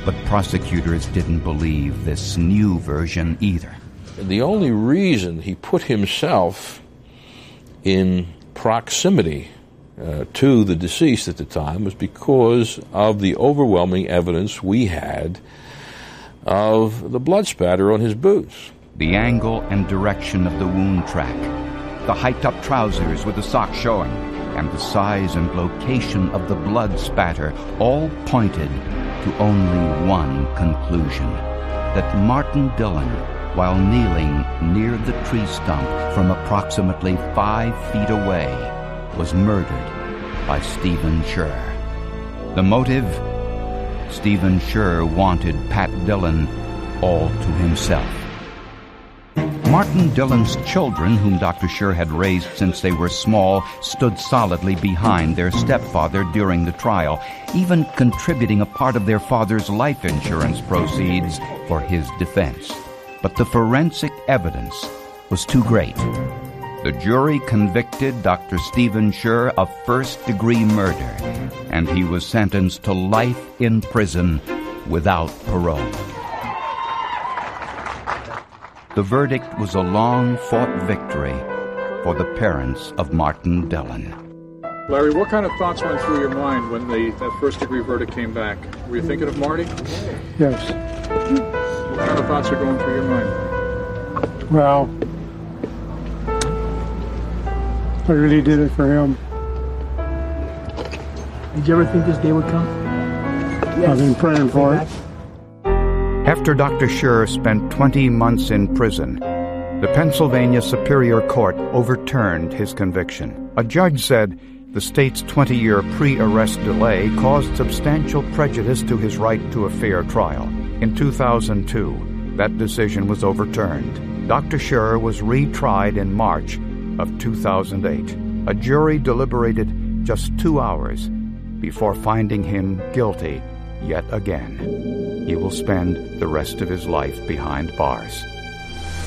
But prosecutors didn't believe this new version either. The only reason he put himself in proximity to the deceased at the time was because of the overwhelming evidence we had of the blood spatter on his boots. The angle and direction of the wound track, the hiked-up trousers with the sock showing, and the size and location of the blood spatter all pointed to only one conclusion: that Martin Dillon, while kneeling near the tree stump from approximately 5 feet away, was murdered by Stephen Scherr. The motive? Stephen Scherr wanted Pat Dillon all to himself. Martin Dillon's children, whom Dr. Scherr had raised since they were small, stood solidly behind their stepfather during the trial, even contributing a part of their father's life insurance proceeds for his defense. But the forensic evidence was too great. The jury convicted Dr. Stephen Scherr of first-degree murder, and he was sentenced to life in prison without parole. The verdict was a long-fought victory for the parents of Martin Dillon. Larry, what kind of thoughts went through your mind when that first-degree verdict came back? Were you thinking of Marty? Yes. What kind of thoughts are going through your mind? Well, I really did it for him. Did you ever think this day would come? Yes. I've been praying for it. After Dr. Scherr spent 20 months in prison, the Pennsylvania Superior Court overturned his conviction. A judge said the state's 20-year pre-arrest delay caused substantial prejudice to his right to a fair trial. In 2002, that decision was overturned. Dr. Scherr was retried in March of 2008. A jury deliberated just 2 hours before finding him guilty yet again. He will spend the rest of his life behind bars.